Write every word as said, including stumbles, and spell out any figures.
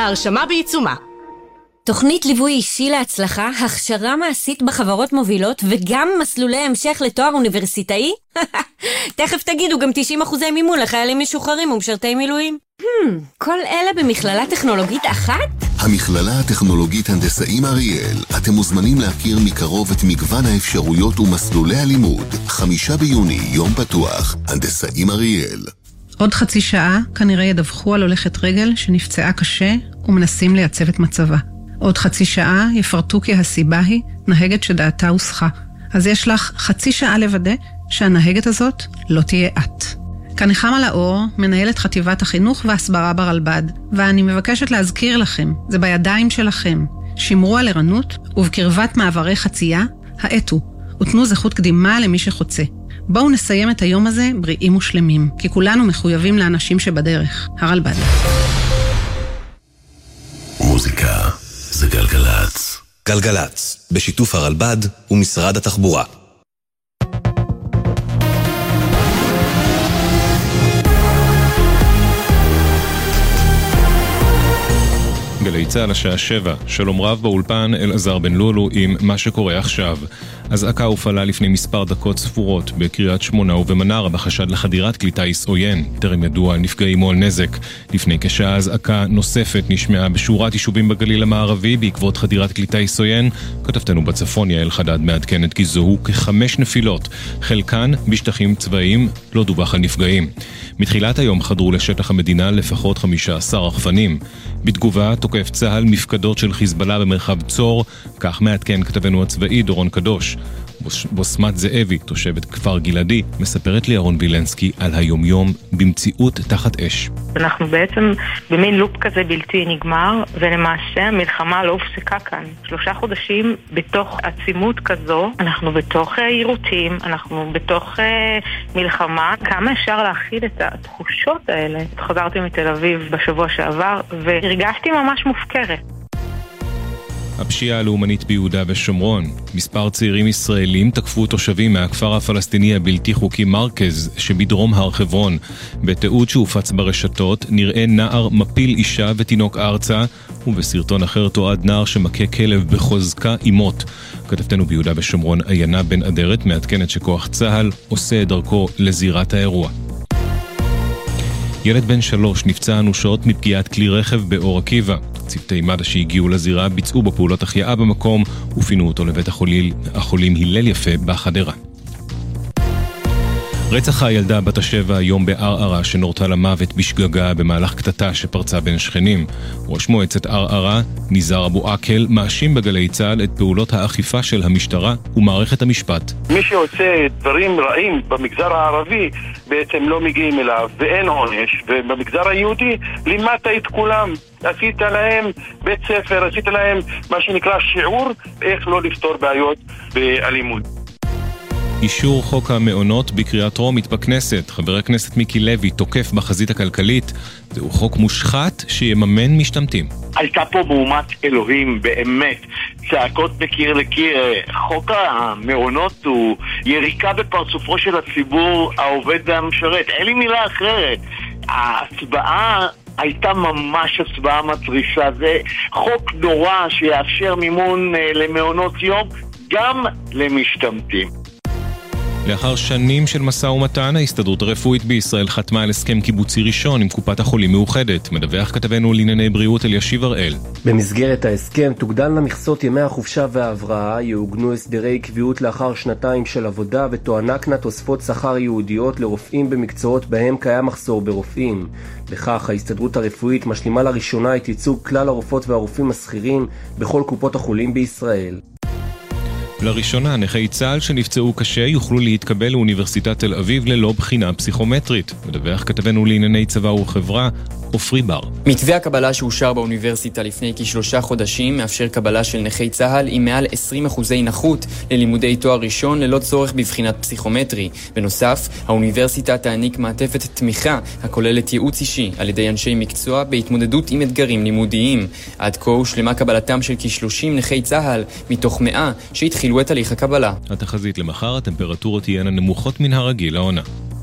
ההרשמה בעיצומה. תוכנית ליווי אישי להצלחה, הכשרה מעשית בחברות מובילות וגם מסלולי המשך לתואר אוניברסיטאי? תכף תגידו גם תשעים אחוזי מימון לחיילים משוחררים ומשרתי מילואים. Hmm, כל אלה במכללה טכנולוגית אחת? המכללה הטכנולוגית הנדסאים אריאל. אתם מוזמנים להכיר מקרוב את מגוון האפשרויות ומסלולי הלימוד. חמישה ביוני, יום פתוח, הנדסאים אריאל. עוד חצי שעה כנראה ידווחו על הולכת רגל שנפצעה קשה ומנסים לייצב את מצבה. עוד חצי שעה יפרטו כי הסיבה היא נהגת שדעתה הוסחה. אז יש לך חצי שעה לוודא שהנהגת הזאת לא תהיה את. כאן נחמה לאור, מנהלת חטיבת החינוך והסברה ברלב"ד, ואני מבקשת להזכיר לכם, זה בידיים שלכם. שמרו על ערנות ובקרבת מעברי חצייה, האטו, ותנו זכות קדימה למי שחוצה. בואו נסיים את היום הזה בריאים ושלמים, כי כולנו מחויבים לאנשים שבדרך. הרלב"ד. מוזיקה זה גלגלץ. גלגלץ, בשיתוף הרלב"ד ומשרד התחבורה. גלי צהל השעה שבע, שלום רב באולפן אלעזר בן לולו עם מה שקורה עכשיו. אזעקה הופעלה לפני מספר דקות ספורות בקריית שמונה ובמנרה בחשד לחדירת כלי טיס עוין. טרם ידוע על נפגעים או על נזק. לפני כשעה אזעקה נוספת נשמעה בשורת יישובים בגליל המערבי בעקבות חדירת כלי טיס עוין. כתבתנו בצפון יעל חדד מעדכנת כי זוהו כחמש נפילות, חלקן בשטחים צבאיים, לא דווח על נפגעים. מתחילת היום חדרו לשטח המדינה לפחות חמישה עשר רחפנים. בתגובה תוקף צהל מפקדות של חיזבאללה במרחב צור, כך מעדכן כתבנו הצבאי דורון קדוש. בוסמת זאבי, תושבת כפר גלעדי, מספרת לי אהרון וילנסקי על היומיום במציאות תחת אש. אנחנו בעצם במין לופ כזה בלתי נגמר, ולמעשה המלחמה לא הופסקה כאן. שלושה חודשים בתוך עצימות כזו, אנחנו בתוך עירותים, אנחנו בתוך uh, מלחמה. כמה אפשר להכיל את התחושות האלה? חזרתי מתל אביב בשבוע שעבר, והרגשתי ממש מופקרת. הפשיעה הלאומנית ביהודה ושומרון. מספר צעירים ישראלים תקפו תושבים מהכפר הפלסטיני הבלתי חוקי מרקז שבדרום הר חברון. בתיעוד שהופץ ברשתות נראה נער מפיל אישה ותינוק ארצה, ובסרטון אחר תועד נער שמכה כלב בחוזקה אימות. כתבתנו ביהודה ושומרון עיינה בן אדרת מעדכנת שכוח צהל עושה את דרכו לזירת האירוע. ילד בן שלוש נפצע אנושות מפגיעת כלי רכב באור עקיבא. צוותי מד"א שהגיעו לזירה ביצעו בפעולות החייאה במקום ופינו אותו לבית החולים, החולים הלל יפה בחדרה. רצח הילדה בת השבע היום בערערה שנורתה למוות בשגגה במהלך קטטה שפרצה בין שכנים. ראש מועצת ערערה, ניזר אבו עקל, מאשים בגלי צה"ל את פעולות האכיפה של המשטרה ומערכת המשפט. מי שעושה דברים רעים במגזר הערבי בעצם לא מגיעים אליו ואין עונש, ובמגזר היהודי לימדת את כולם. עשית להם בית ספר, עשית להם מה שנקרא שיעור איך לא לפתור בעיות באלימות. אישור חוק המעונות בקריאה טרומית בכנסת. חבר הכנסת מיקי לוי תוקף בחזית הכלכלית. זהו חוק מושחת שיממן משתמטים. הייתה פה מהומת אלוהים באמת. צעקות מקיר לקיר. חוק המעונות הוא יריקה בפרצופו של הציבור העובד והמשרת. אין לי מילה אחרת. ההצבעה הייתה ממש הצבעה מטריסה. זה חוק נורא שיאפשר מימון למעונות יום גם למשתמטים. לאחר שנים של מסע ומתן, ההסתדרות הרפואית בישראל חתמה על הסכם קיבוצי ראשון עם קופת החולים מאוחדת. מדווח כתבנו לענייני בריאות אלישיב הראל. במסגרת ההסכם תוגדלנה מכסות ימי החופשה וההבראה, יעוגנו הסדרי קביעות לאחר שנתיים של עבודה ותוענקנה תוספות שכר ייעודיות לרופאים במקצועות בהם קיים מחסור ברופאים. בכך ההסתדרות הרפואית משלימה לראשונה את ייצוג כלל הרופאות והרופאים השכירים בכל קופות החולים בישראל. לראשונה, נכי צה"ל שנפצעו קשה יוכלו להתקבל לאוניברסיטת תל אביב ללא בחינה פסיכומטרית. מדווח כתבנו לענייני צבא וחברה, אופרי בר. מתווה הקבלה שאושר באוניברסיטה לפני כשלושה חודשים מאפשר קבלה של נכי צה"ל עם מעל עשרים אחוזי נכות ללימודי תואר ראשון ללא צורך בבחינת פסיכומטרי. בנוסף, האוניברסיטה תעניק מעטפת תמיכה הכוללת ייעוץ אישי על ידי אנשי מקצוע בהתמודדות עם אתגרים לימודיים. עד כה הושלמה קבלתם של כשלושים נכי צה"ל מתוך מאה שהתחילו את הליך הקבלה. התחזית למחר, הטמפרטורות תהיינה נמוכות מן הרגיל לעונה.